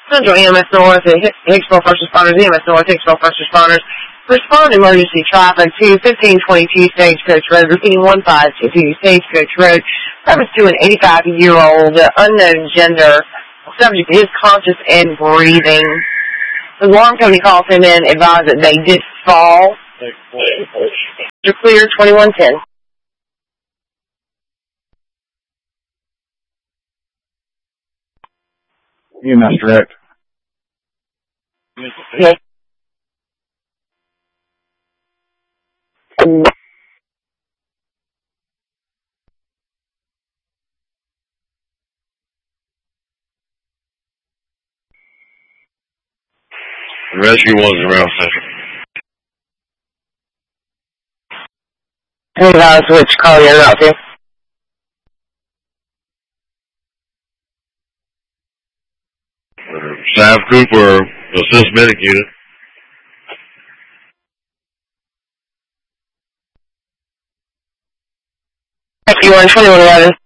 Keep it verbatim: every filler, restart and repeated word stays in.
Central E M S North, Hicksville First Responders, E M S North, Hicksville First Responders. Respond to emergency traffic to fifteen twenty-two Stagecoach Road, repeating one five two two Stagecoach Road. Reference to an eighty-five-year-old unknown gender. Subject is conscious and breathing. The alarm company call came in, advised that they did fall. You're clear, twenty-one ten. E M S direct. Yes. The rescue wasn't around central. Hey guys, which call you're out to? Staff Cooper, assist medic unit. Rescue one, twenty-one eleven.